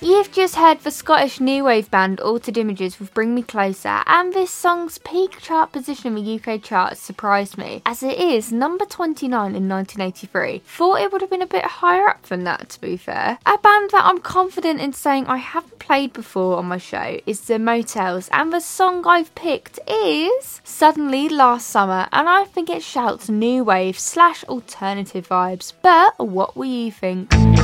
You've just heard the Scottish new wave band Altered Images with Bring Me Closer, and this song's peak chart position in the UK charts surprised me, as it is number 29 in 1983. Thought it would have been a bit higher up than that, to be fair. A band that I'm confident in saying I haven't played before on my show is The Motels, and the song I've picked is Suddenly Last Summer, and I think it shouts new wave / alternative vibes, but what will you think?